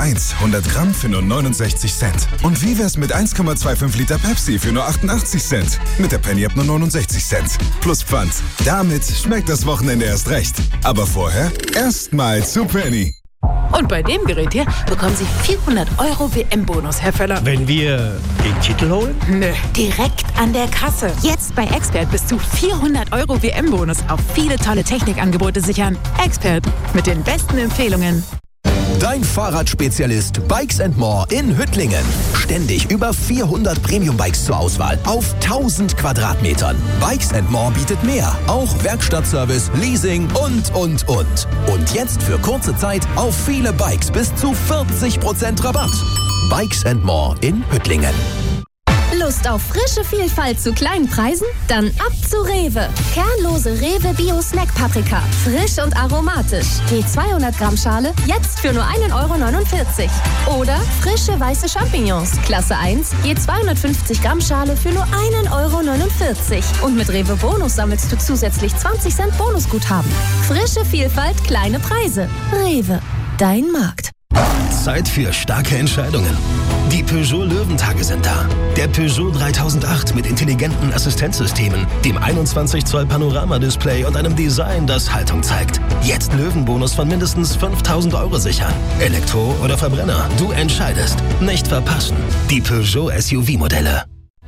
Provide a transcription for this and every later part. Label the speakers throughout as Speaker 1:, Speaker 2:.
Speaker 1: 1 100 Gramm für nur 69 Cent. Und wie wär's mit 1,25 Liter Pepsi für nur 88 Cent? Mit der Penny ab nur 69 Cent. Plus Pfand. Damit schmeckt das Wochenende erst recht. Aber vorher erstmal zu Penny.
Speaker 2: Und bei dem Gerät hier bekommen Sie 400 € WM-Bonus, Herr Völler.
Speaker 3: Wenn wir den Titel holen?
Speaker 2: Nö, direkt an der Kasse. Jetzt bei Expert bis zu 400 € WM-Bonus auf viele tolle Technikangebote sichern. Expert mit den besten Empfehlungen.
Speaker 4: Dein Fahrradspezialist Bikes & More in Hüttlingen. Ständig über 400 Premium-Bikes zur Auswahl auf 1000 Quadratmetern. Bikes & More bietet mehr. Auch Werkstattservice, Leasing und. Und jetzt für kurze Zeit auf viele Bikes bis zu 40% Rabatt. Bikes & More in Hüttlingen.
Speaker 5: Lust auf frische Vielfalt zu kleinen Preisen? Dann ab zu Rewe. Kernlose Rewe Bio Snack Paprika. Frisch und aromatisch. Je 200 Gramm Schale jetzt für nur 1,49 €. Oder frische weiße Champignons. Klasse 1. Je 250 Gramm Schale für nur 1,49 €. Und mit Rewe Bonus sammelst du zusätzlich 20 Cent Bonusguthaben. Frische Vielfalt, kleine Preise. Rewe. Dein Markt.
Speaker 4: Zeit für starke Entscheidungen. Die Peugeot Löwentage sind da. Der Peugeot 3008 mit intelligenten Assistenzsystemen, dem 21 Zoll Panoramadisplay und einem Design, das Haltung zeigt. Jetzt Löwenbonus von mindestens 5.000 € sichern. Elektro oder Verbrenner, du entscheidest. Nicht verpassen. Die Peugeot SUV-Modelle.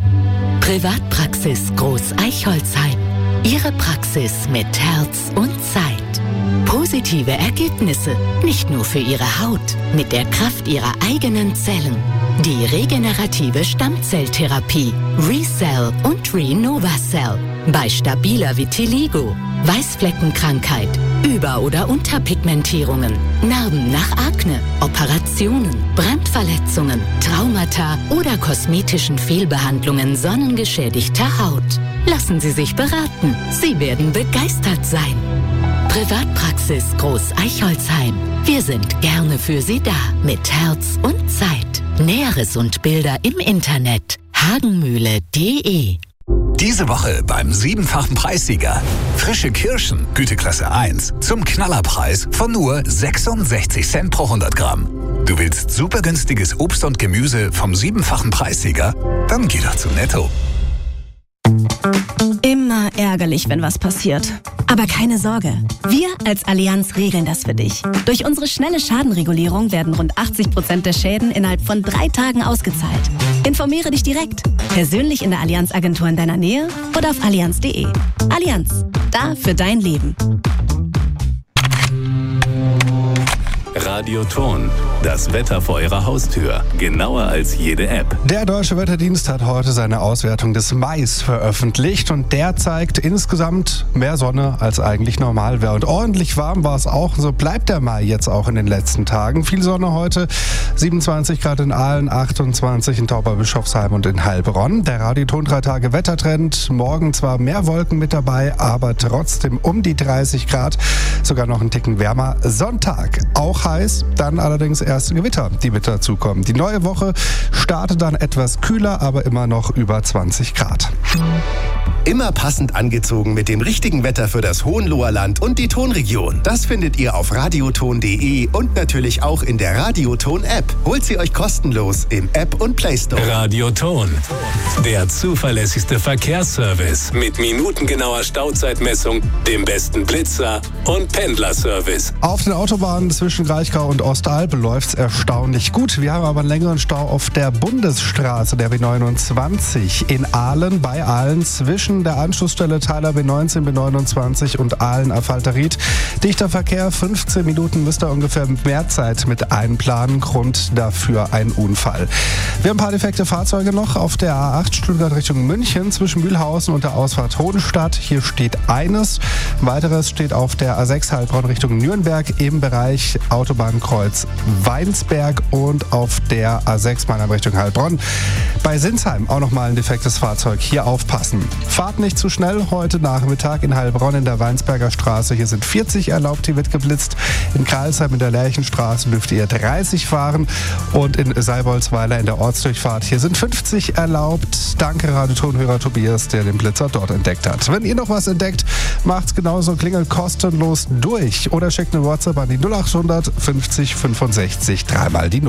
Speaker 6: Privatpraxis Groß Eichholzheim. Ihre Praxis mit Herz und Zeit. Positive Ergebnisse, nicht nur für Ihre Haut, mit der Kraft Ihrer eigenen Zellen. Die regenerative Stammzelltherapie, ReCell und RenovaCell. Bei stabiler Vitiligo, Weißfleckenkrankheit, Über- oder Unterpigmentierungen, Narben nach Akne, Operationen, Brandverletzungen, Traumata oder kosmetischen Fehlbehandlungen sonnengeschädigter Haut. Lassen Sie sich beraten. Sie werden begeistert sein. Privatpraxis Groß Eichholzheim. Wir sind gerne für Sie da. Mit Herz und Zeit. Näheres und Bilder im Internet. hagenmühle.de.
Speaker 1: Diese Woche beim 7-fachen Preissieger. Frische Kirschen, Güteklasse 1, zum Knallerpreis von nur 66 Cent pro 100 Gramm. Du willst super günstiges Obst und Gemüse vom 7-fachen Preissieger? Dann geh doch zu Netto.
Speaker 7: Immer ärgerlich, wenn was passiert. Aber keine Sorge, wir als Allianz regeln das für dich. Durch unsere schnelle Schadenregulierung werden rund 80% der Schäden innerhalb von 3 Tagen ausgezahlt. Informiere dich direkt, persönlich in der Allianz-Agentur in deiner Nähe oder auf allianz.de. Allianz, da für dein Leben.
Speaker 8: Radioton, das Wetter vor Ihrer Haustür. Genauer als jede App.
Speaker 9: Der Deutsche Wetterdienst hat heute seine Auswertung des Mais veröffentlicht und der zeigt insgesamt mehr Sonne als eigentlich normal wäre. Und ordentlich warm war es auch. So bleibt der Mai jetzt auch in den letzten Tagen. Viel Sonne heute, 27 Grad in Aalen, 28 in Tauberbischofsheim und in Heilbronn. Der Radioton 3 Tage Wettertrend. Morgen zwar mehr Wolken mit dabei, aber trotzdem um die 30 Grad. Sogar noch einen Ticken wärmer. Sonntag auch heiß, dann allerdings erste Gewitter, die mit dazukommen. Die neue Woche startet dann etwas kühler, aber immer noch über 20 Grad.
Speaker 4: Immer passend angezogen mit dem richtigen Wetter für das Hohenloherland und die Tonregion. Das findet ihr auf radioton.de und natürlich auch in der Radioton-App. Holt sie euch kostenlos im App und Play Store.
Speaker 8: Radioton, der zuverlässigste Verkehrsservice mit minutengenauer Stauzeitmessung, dem besten Blitzer und Pendlerservice.
Speaker 9: Auf den Autobahnen zwischen Kraichgau und Ostalb läuft es erstaunlich gut. Wir haben aber einen längeren Stau auf der Bundesstraße, der B29 in Aalen, bei Aalen zwischen der Anschlussstelle Teiler B19, B29 und Aalen-Affalterried. Dichter Verkehr, 15 Minuten müsst ihr ungefähr mehr Zeit mit einplanen. Grund dafür ein Unfall. Wir haben ein paar defekte Fahrzeuge noch auf der A8 Stuttgart Richtung München zwischen Mühlhausen und der Ausfahrt Hohenstadt. Hier steht eines. Weiteres steht auf der A6 Heilbronn Richtung Nürnberg im Bereich Autobahnkreuz Weinsberg und auf der A6 Mannheim Richtung Heilbronn. Bei Sinsheim auch nochmal ein defektes Fahrzeug. Hier aufpassen. Fahrt nicht zu schnell heute Nachmittag in Heilbronn in der Weinsberger Straße. Hier sind 40 erlaubt, hier wird geblitzt. In Karlsheim in der Lerchenstraße dürft ihr 30 fahren und in Seibolzweiler in der Ortsdurchfahrt hier sind 50 erlaubt. Danke Radiotonhörer Tobias, der den Blitzer dort entdeckt hat. Wenn ihr noch was entdeckt, macht's genauso, klingelt kostenlos durch oder schickt eine WhatsApp an die 0800 50 65 3 mal die 0.